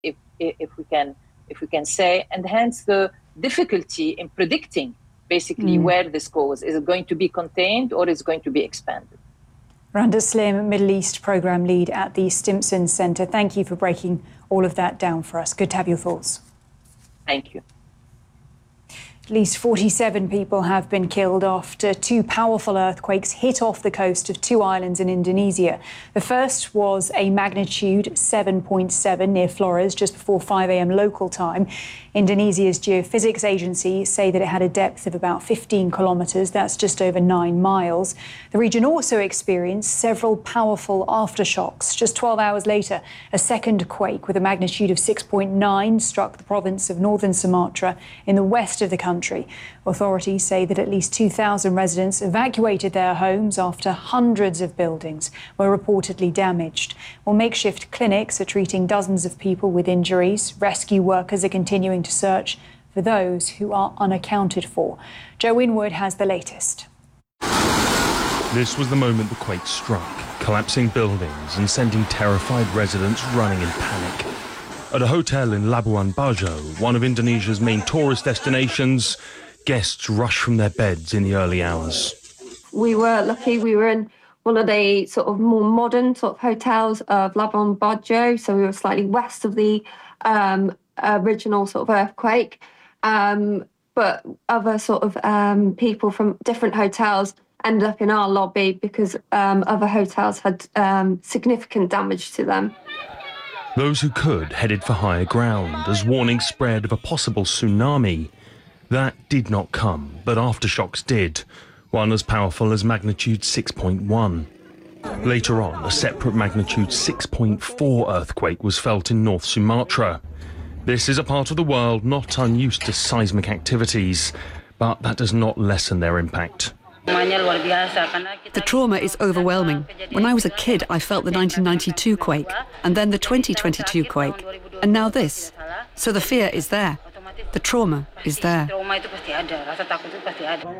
if we can say, and hence the difficulty in predicting basically where this goes. Is it going to be contained or is it going to be expanded? Randa Slim, Middle East Programme Lead at the Stimson Centre. Thank you for breaking all of that down for us. Good to have your thoughts. Thank you. At least 47 people have been killed after two powerful earthquakes hit off the coast of two islands in Indonesia. The first was a magnitude 7.7 near Flores just before 5 a.m. local time. Indonesia's geophysics agency say that it had a depth of about 15 kilometres. That's just over 9 miles. The region also experienced several powerful aftershocks. Just 12 hours later, a second quake with a magnitude of 6.9 struck the province of northern Sumatra in the west of the country. Authorities say that at least 2,000 residents evacuated their homes after hundreds of buildings were reportedly damaged. Well, makeshift clinics are treating dozens of people with injuries. Rescue workers are continuing to search for those who are unaccounted for. Joe Winwood has the latest. This was the moment the quake struck, collapsing buildings and sending terrified residents running in panic. At a hotel in Labuan Bajo, one of Indonesia's main tourist destinations, guests rushed from their beds in the early hours. We were lucky. We were in one of the sort of more modern sort of hotels of Labuan Bajo, so we were slightly west of the original sort of earthquake. But other sort of people from different hotels ended up in our lobby because other hotels had significant damage to them. Those who could headed for higher ground as warnings spread of a possible tsunami. That did not come, but aftershocks did, one as powerful as magnitude 6.1. Later on, a separate magnitude 6.4 earthquake was felt in North Sumatra. This is a part of the world not unused to seismic activities, but that does not lessen their impact. The trauma is overwhelming. When I was a kid, I felt the 1992 quake, and then the 2022 quake, and now this. So the fear is there. The trauma is there.